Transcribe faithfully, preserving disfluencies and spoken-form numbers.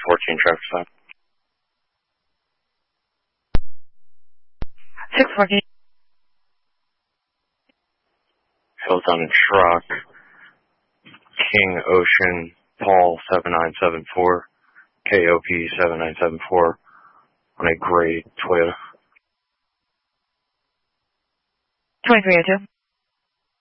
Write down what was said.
fourteen traffic stop. six fourteen. Hilton Truck, King Ocean, Paul seven nine seven four, K O P seven nine seven four on a gray Toyota. twenty-three oh two.